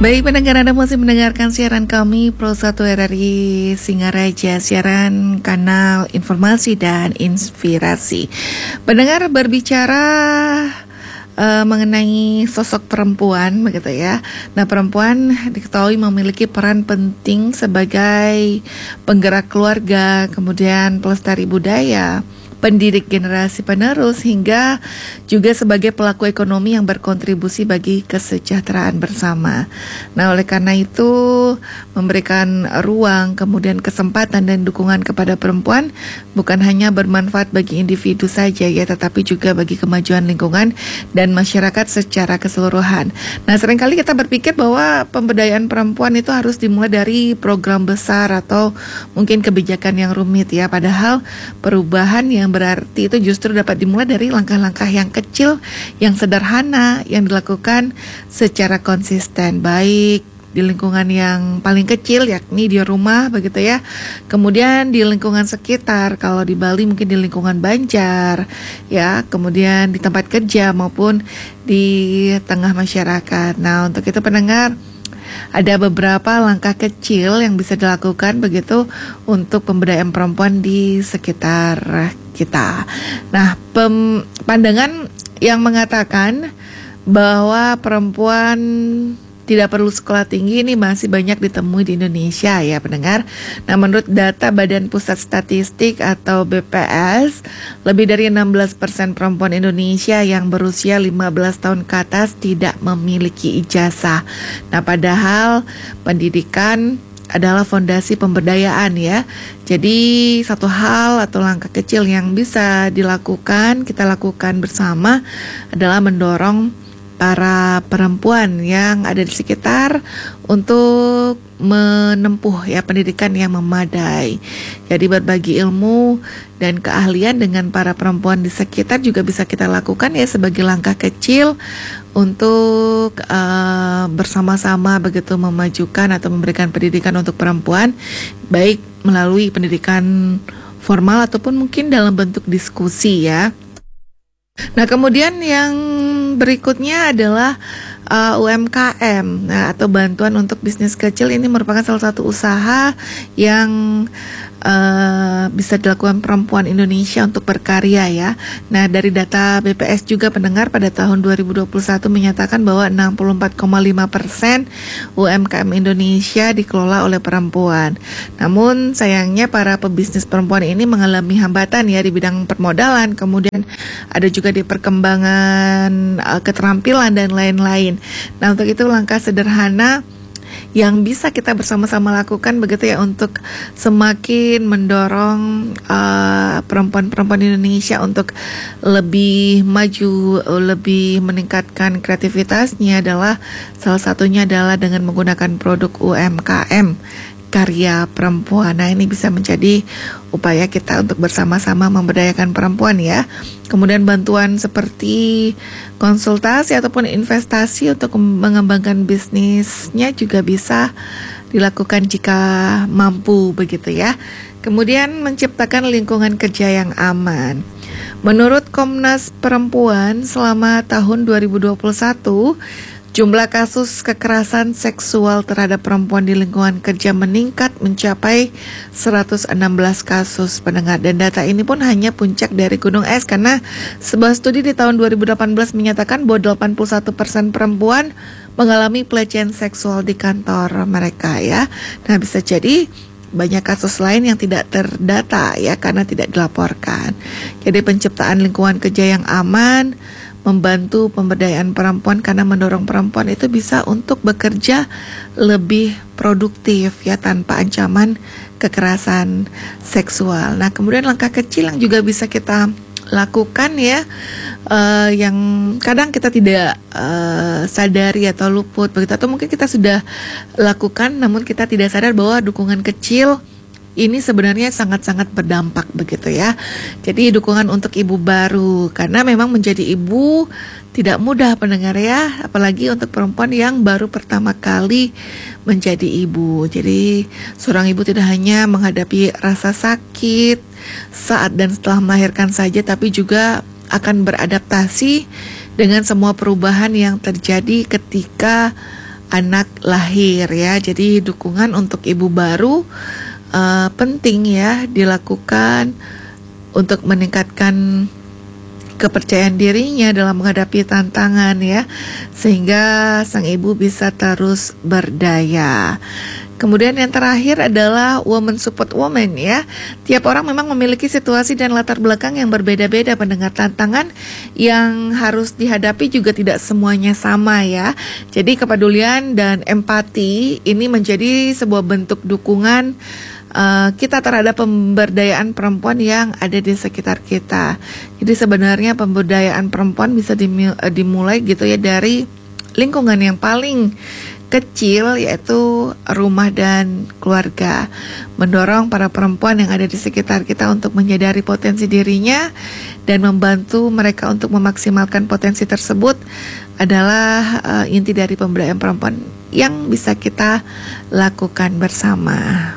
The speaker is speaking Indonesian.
Baik pendengar, Anda masih mendengarkan siaran kami Pro 1 RRI Singaraja, siaran kanal informasi dan inspirasi. Pendengar, berbicara mengenai sosok perempuan begitu ya. Nah, perempuan diketahui memiliki peran penting sebagai penggerak keluarga, kemudian pelestari budaya, pendidik generasi penerus, hingga juga sebagai pelaku ekonomi yang berkontribusi bagi kesejahteraan bersama. Nah, oleh karena itu memberikan ruang, kemudian kesempatan dan dukungan kepada perempuan bukan hanya bermanfaat bagi individu saja ya, tetapi juga bagi kemajuan lingkungan dan masyarakat secara keseluruhan. Nah, seringkali kita berpikir bahwa pemberdayaan perempuan itu harus dimulai dari program besar atau mungkin kebijakan yang rumit ya, padahal perubahan yang berarti itu justru dapat dimulai dari langkah-langkah yang kecil, yang sederhana, yang dilakukan secara konsisten, baik di lingkungan yang paling kecil yakni di rumah begitu ya, kemudian di lingkungan sekitar, kalau di Bali mungkin di lingkungan Banjar ya, kemudian di tempat kerja maupun di tengah masyarakat. Nah, untuk itu pendengar, ada beberapa langkah kecil yang bisa dilakukan begitu untuk pemberdayaan perempuan di sekitar kita. Nah, pandangan yang mengatakan bahwa perempuan tidak perlu sekolah tinggi ini masih banyak ditemui di Indonesia ya pendengar. Nah, menurut data Badan Pusat Statistik atau BPS, lebih dari 16% perempuan Indonesia yang berusia 15 tahun ke atas tidak memiliki ijazah. Nah, padahal pendidikan adalah fondasi pemberdayaan ya. Jadi satu hal atau langkah kecil yang bisa kita lakukan bersama adalah mendorong para perempuan yang ada di sekitar untuk menempuh ya pendidikan yang memadai. Jadi berbagi ilmu dan keahlian dengan para perempuan di sekitar juga bisa kita lakukan ya sebagai langkah kecil untuk bersama-sama begitu memajukan atau memberikan pendidikan untuk perempuan, baik melalui pendidikan formal ataupun mungkin dalam bentuk diskusi ya. Nah, kemudian yang berikutnya adalah UMKM, nah, atau bantuan untuk bisnis kecil. Ini merupakan salah satu usaha yang bisa dilakukan perempuan Indonesia untuk berkarya ya. Nah, dari data BPS juga pendengar pada tahun 2021 menyatakan bahwa 64,5% UMKM Indonesia dikelola oleh perempuan. Namun sayangnya para pebisnis perempuan ini mengalami hambatan ya di bidang permodalan, kemudian ada juga di perkembangan keterampilan dan lain-lain. Nah, untuk itu langkah sederhana yang bisa kita bersama-sama lakukan begitu ya untuk semakin mendorong perempuan-perempuan Indonesia untuk lebih maju, lebih meningkatkan kreativitasnya adalah salah satunya adalah dengan menggunakan produk UMKM karya perempuan. Nah, ini bisa menjadi upaya kita untuk bersama-sama memberdayakan perempuan ya. Kemudian bantuan seperti konsultasi ataupun investasi untuk mengembangkan bisnisnya juga bisa dilakukan jika mampu begitu ya. Kemudian menciptakan lingkungan kerja yang aman. Menurut Komnas Perempuan selama tahun 2021, jumlah kasus kekerasan seksual terhadap perempuan di lingkungan kerja meningkat mencapai 116 kasus pendengar. Dan data ini pun hanya puncak dari gunung es, karena sebuah studi di tahun 2018 menyatakan bahwa 81% perempuan mengalami pelecehan seksual di kantor mereka ya. Nah, bisa jadi banyak kasus lain yang tidak terdata ya karena tidak dilaporkan. Jadi penciptaan lingkungan kerja yang aman, membantu pemberdayaan perempuan karena mendorong perempuan itu bisa untuk bekerja lebih produktif ya tanpa ancaman kekerasan seksual. Nah, kemudian langkah kecil yang juga bisa kita lakukan ya, yang kadang kita tidak sadari atau luput begitu, atau mungkin kita sudah lakukan namun kita tidak sadar bahwa dukungan kecil ini sebenarnya sangat-sangat berdampak begitu ya. Jadi dukungan untuk ibu baru, karena memang menjadi ibu tidak mudah pendengar ya, apalagi untuk perempuan yang baru pertama kali menjadi ibu. Jadi seorang ibu tidak hanya menghadapi rasa sakit saat dan setelah melahirkan saja, tapi juga akan beradaptasi dengan semua perubahan yang terjadi ketika anak lahir ya. Jadi dukungan untuk ibu baru penting ya dilakukan untuk meningkatkan kepercayaan dirinya dalam menghadapi tantangan ya, sehingga sang ibu bisa terus berdaya. Kemudian yang terakhir adalah woman support woman ya. Tiap orang memang memiliki situasi dan latar belakang yang berbeda-beda, pendengar. Tantangan yang harus dihadapi juga tidak semuanya sama ya. Jadi kepedulian dan empati ini menjadi sebuah bentuk dukungan kita terhadap pemberdayaan perempuan yang ada di sekitar kita. Jadi sebenarnya pemberdayaan perempuan bisa dimulai gitu ya dari lingkungan yang paling kecil, yaitu rumah dan keluarga. Mendorong para perempuan yang ada di sekitar kita untuk menyadari potensi dirinya dan membantu mereka untuk memaksimalkan potensi tersebut adalah inti dari pemberdayaan perempuan yang bisa kita lakukan bersama.